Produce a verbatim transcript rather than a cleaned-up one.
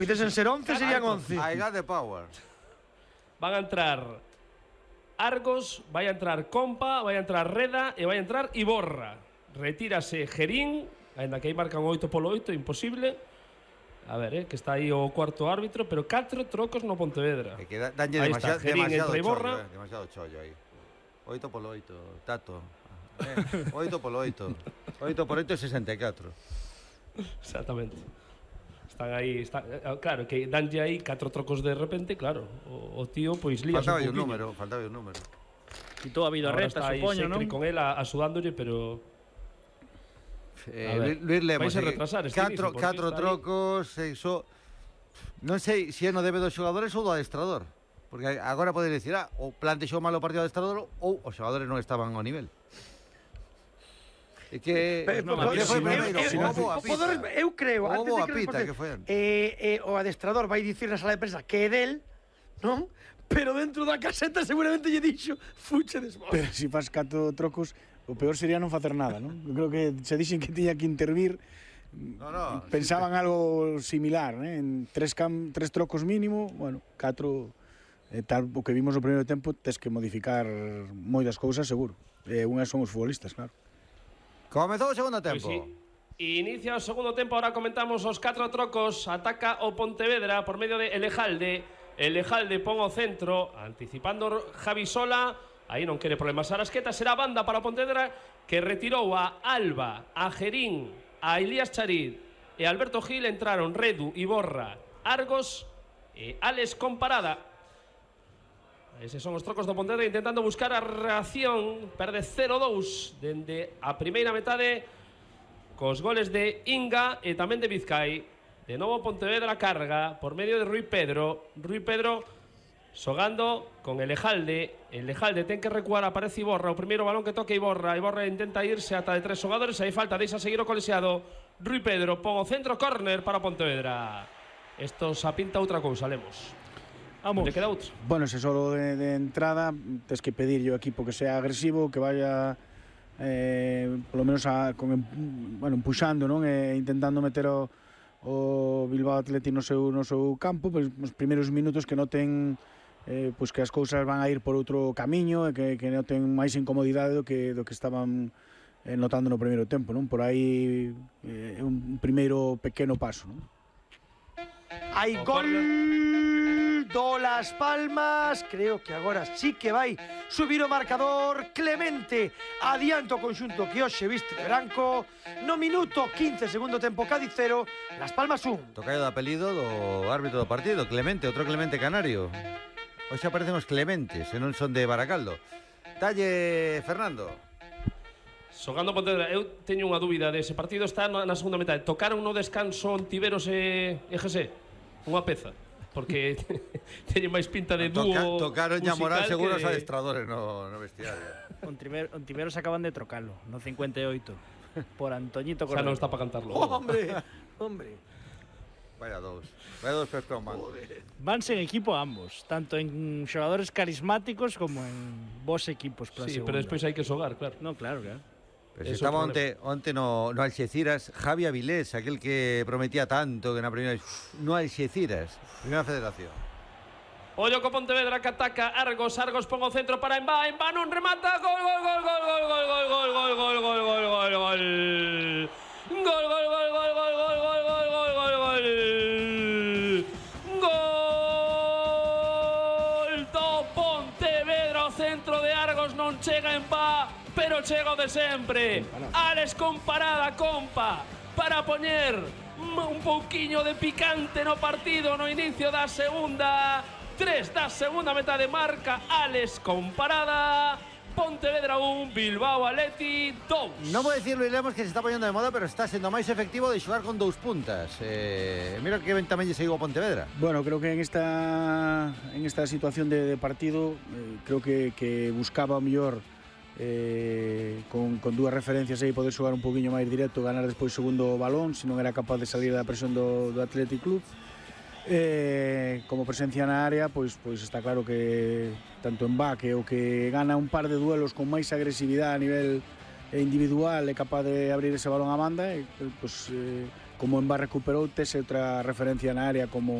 Dicen ser once, serían once. I got the power. Van a entrar Argos, vai a entrar Compa, vai a entrar Reda e vai a entrar Iborra. Retírase Gerín, ainda que aí marcan oito polo oito, imposible. A ver, eh, que está aí o cuarto árbitro, pero catro trocos no Pontevedra. Que da, danlle aí demasiado, está, Gerín demasiado entre Iborra. chollo, eh, demasiado chollo aí. Oito polo oito, tato. Eh, oito polo oito. Oito por oito, sesenta e catro. Exactamente. Están aí, está, claro, que danlle aí catro trocos de repente, claro. O, o tío, pois, lías Faltaba un un pouquiño. número, faltaba un número. Quitou a vida Ahora reta, está aí supoño, non? Secri con él axudándolle, pero... Eh, ver, Luis Lemos, vais a eh, retrasar este catro, inicio, porque catro está aí. trocos, iso... Non sei se é no debe dos xogadores ou do adestrador. Porque agora podes dicir, ah, ou plantexou mal o partido do adestrador ou os xogadores non estaban ao nivel. É que... Pero, non, pero, que foi eu- primeiro? eu- O bo a eu- pita. Eu creo, O antes bo de a que pita, responde, que foi antes. eh, eh, o adestrador vai dicir na sala de prensa que é del, non? Pero dentro da caseta seguramente lle dixo fuche desvós. Pero se faz catro trocos, o peor sería non facer nada, non? Eu creo que se dixen que tiña que intervir, No, no, pensaban algo similar, né? En tres, cam, tres trocos mínimo, bueno, catro, eh, tal o que vimos no primeiro tempo, tes que modificar moitas cousas, seguro. E eh, unhas son os futbolistas, claro. Comezou o segundo Pois tempo. sí. Inicia o segundo tempo, ahora comentamos os catro trocos. Ataca o Pontevedra por medio de Elejalde. Elejalde pon o centro, anticipando Javi Sola. Aí non quere problemas a Arasqueta. Será banda para o Pontevedra, que retirou a Alba, a Gerín, a Elías Charid e Alberto Gil. Entraron Redu, Iborra, Argos e Alex Comparada. Eses son os trocos do Pontevedra intentando buscar a reacción. Perde cero dous dende a primeira metade, cos goles de Inga e tamén de Vizcay. De novo Pontevedra carga por medio de Rui Pedro. Rui Pedro xogando con Elejalde. Elejalde ten que recuar, aparece Iborra. O primeiro balón que toca Iborra. Iborra intenta irse ata de tres xogadores. Aí falta, deixa seguir o colexiado. Rui Pedro pon o centro, córner para Pontevedra. Isto xa pinta outra cousa, Lemos. Vamos. Te queda outro. Bueno, se solo de, de entrada tes que pedirlle ao equipo que sea agresivo, que vaya eh, polo menos a, con, bueno, empuxando, non? E intentando meter o, o Bilbao Athletic no seu, no seu campo, pois, nos primeiros minutos que noten eh, pois que as cousas van a ir por outro camiño e que, que noten máis incomodidade do que, do que estaban eh, notando no primeiro tempo, non? Por aí eh, un primeiro pequeno paso, non? Hai gol do Las Palmas. Creo que agora sí que vai subir o marcador. Clemente adianta o conxunto que hoxe viste de branco. No minuto quince, segundo tempo, Cádiz cero, Las Palmas un. Tocayo do apelido do árbitro do partido, Clemente, outro Clemente canario. Hoxe aparecen os Clementes, e non son de Baracaldo. Talle, Fernando. Xogando Pontevedra, eu teño unha dúbida dese partido. Está na segunda metade. Tocaron no descanso Ontiveros e E G S unha peza, porque teñen máis pinta de dúo. Toca, tocaron ya moral musical seguro que... os adestradores no, no vestiario. Ontiveros, Ontiveros acaban de trocalo no cincuenta e oito por Antoñito Xa Cordero. non está para cantarlo. Oh, hombre, hombre. Vaya dos. Vaya dos pescos man. Vanse en equipo ambos, tanto en xogadores carismáticos como en bons equipos para Sí, segunda. pero despois hai que xogar, claro. No, claro, claro. Pero si Eso estaba é o onte, onte no, no Alxeciras, Javi Avilés, aquel que prometía tanto que na primeira... No Alxeciras, primeira federación. Ollo co Pontevedra que ataca Argos. Argos pon o centro para Embá. Embá non remata. Gol, gol, gol, gol, gol, gol, gol, gol, gol, gol, gol, gol, gol, gol. Gol, gol, gol, gol, gol, gol, gol, gol, gol, gol, gol. Gol do Pontevedra. O centro de Argos non chega Embá, pero chega o de sempre. Alex Comparada, Compa, para poñer un pouquiño de picante no partido no inicio da segunda. Tres da segunda metade, marca Alex Comparada. Pontevedra un, Bilbao Athletic dos. Non vou dicir, Luis Lemos, que se está poñendo de moda, pero está sendo máis efectivo de xogar con dous puntas. Eh, mira que ben tamén lle seguiu a Pontevedra. Bueno, creo que en esta en esta situación de, de partido eh, creo que, que buscaba o mellor eh, con, con dúas referencias aí poder xogar un poquinho máis directo, ganar despois o segundo balón, se non era capaz de salir da presión do, do Athletic Club. Eh, como presencia na área, pois, pois está claro que tanto en Baque o que gana un par de duelos con máis agresividade a nivel individual é capaz de abrir ese balón a banda e pois, eh, como Emba recuperou, tese outra referencia na área como